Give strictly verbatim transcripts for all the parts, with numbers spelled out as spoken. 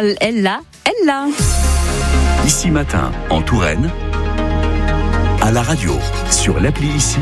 elle, elle l'a, elle l'a. Ici Matin, en Touraine, à la radio, sur l'appli Ici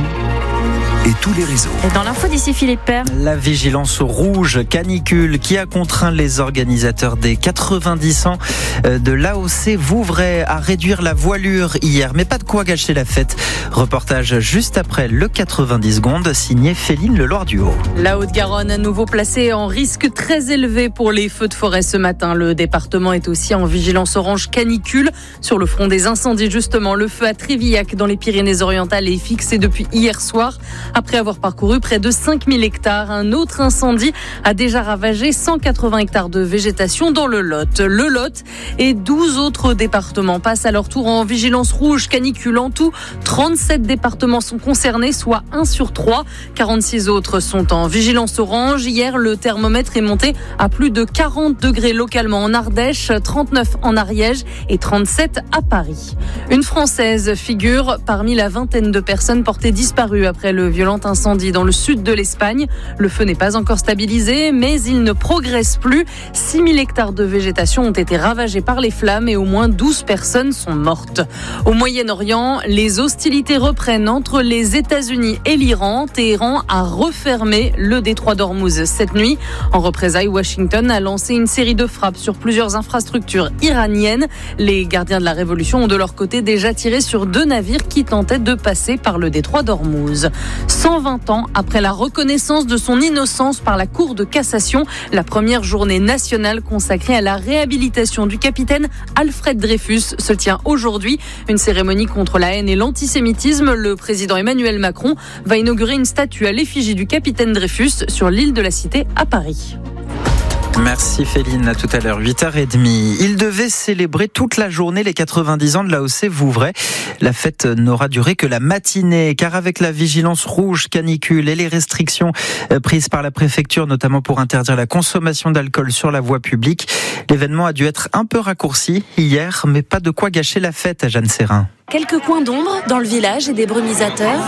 et tous les réseaux. Et dans l'info d'ici, Philippe Père. La vigilance rouge canicule qui a contraint les organisateurs des quatre-vingt-dix ans de l'A O C Vouvray à réduire la voilure hier. Mais pas de quoi gâcher la fête. Reportage juste après le quatre-vingt-dix secondes, signé Féline Leloir-du-Haut. La Haute-Garonne, à nouveau placée en risque très élevé pour les feux de forêt ce matin. Le département est aussi en vigilance orange canicule. Sur le front des incendies, justement, le feu à Trévillac dans les Pyrénées-Orientales est fixé depuis hier soir. Après avoir parcouru près de cinq mille hectares, un autre incendie a déjà ravagé cent quatre-vingts hectares de végétation dans le Lot. Le Lot et douze autres départements passent à leur tour en vigilance rouge canicule. En tout, trente-sept départements sont concernés, soit un sur trois. quarante-six autres sont en vigilance orange. Hier, le thermomètre est monté à plus de quarante degrés localement en Ardèche, trente-neuf en Ariège et trente-sept à Paris. Une Française figure parmi la vingtaine de personnes portées disparues après le violent incendie dans le sud de l'Espagne. Le feu n'est pas encore stabilisé, mais il ne progresse plus. six mille hectares de végétation ont été ravagés par les flammes et au moins douze personnes sont mortes. Au Moyen-Orient, les hostilités reprennent entre les États-Unis et l'Iran. Téhéran a refermé le détroit d'Ormuz cette nuit. En représailles, Washington a lancé une série de frappes sur plusieurs infrastructures iraniennes. Les gardiens de la révolution ont de leur côté déjà tiré sur deux navires qui tentaient de passer par le détroit d'Ormuz. cent vingt ans après la reconnaissance de son innocence par la Cour de cassation, la première journée nationale consacrée à la réhabilitation du capitaine Alfred Dreyfus se tient aujourd'hui. Une cérémonie contre la haine et l'antisémitisme. Le président Emmanuel Macron va inaugurer une statue à l'effigie du capitaine Dreyfus sur l'île de la Cité à Paris. Merci Féline, à tout à l'heure, huit heures trente. Il devait célébrer toute la journée les quatre-vingt-dix ans de l'A O C Vouvray. La fête n'aura duré que la matinée, car avec la vigilance rouge canicule et les restrictions prises par la préfecture, notamment pour interdire la consommation d'alcool sur la voie publique, l'événement a dû être un peu raccourci hier, mais pas de quoi gâcher la fête à Jeanne Serrin. Quelques coins d'ombre dans le village et des brumisateurs.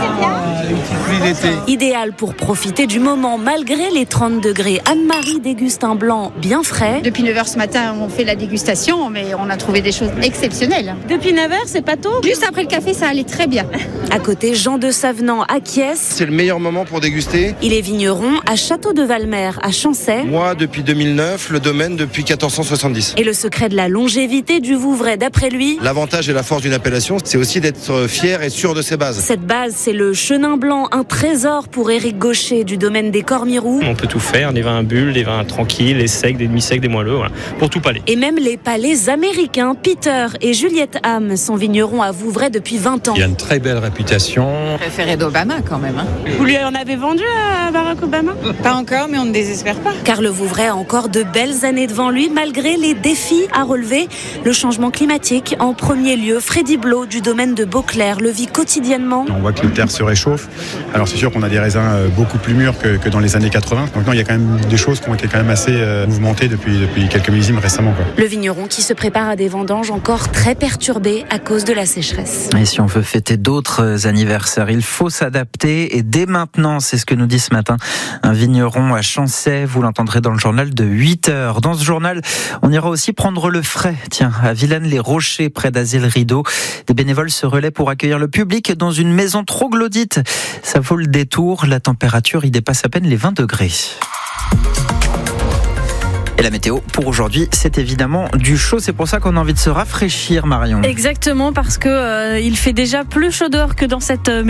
Idéal pour profiter du moment malgré les trente degrés. Anne-Marie déguste un blanc bien frais. Depuis neuf heures ce matin, on fait la dégustation, mais on a trouvé des choses exceptionnelles. Depuis neuf heures, c'est pas tôt. Juste après le café, ça allait très bien. À côté, Jean de Savenant acquiesce. C'est le meilleur moment pour déguster. Il est vigneron à Château de Valmer, à Chancey. Moi, depuis deux mille neuf, le domaine depuis quatorze cent soixante-dix. Et le secret de la longévité du Vouvray, d'après lui. L'avantage et la force d'une appellation, c'est aussi d'être fier et sûr de ses bases. Cette base, c'est le Chenin Blanc, un trésor pour Éric Gaucher du domaine des Cormiroux. On peut tout faire, des vins bulles, des vins tranquilles, des secs, des demi-secs, des moelleux, voilà, pour tout palais. Et même les palais américains. Peter et Juliette Ham sont vignerons à Vouvray depuis vingt ans. Il y a une très belle réputation. Préféré d'Obama quand même. Hein. Vous lui en avez vendu à Barack Obama ? Pas encore, mais on ne désespère pas. Car le Vouvray a encore de belles années devant lui, malgré les défis à relever. Le changement climatique en premier lieu. Freddy Blot du domaine de Beauclerc le vit quotidiennement. On voit que les terres se réchauffent. Alors c'est sûr qu'on a des raisins beaucoup plus mûrs que, que dans les années quatre-vingts. Donc non, il y a quand même des choses qui ont été quand même assez euh, mouvementées depuis, depuis quelques millésimes récemment, quoi. Le vigneron qui se prépare à des vendanges encore très perturbées à cause de la sécheresse. Et si on veut fêter d'autres anniversaires, il faut s'adapter et dès maintenant, c'est ce que nous dit ce matin un vigneron à Chancey. Vous l'entendrez dans le journal de huit heures. Dans ce journal, on ira aussi prendre le frais. Tiens, à Vilaine-les-Rochers, près d'Azil-Rideau, des bénévoles se relaient pour accueillir le public dans une maison troglodyte. Ça vaut le détour. La température y dépasse à peine les vingt degrés. Et la météo pour aujourd'hui, c'est évidemment du chaud. C'est pour ça qu'on a envie de se rafraîchir, Marion. Exactement, parce que euh, il fait déjà plus chaud dehors que dans cette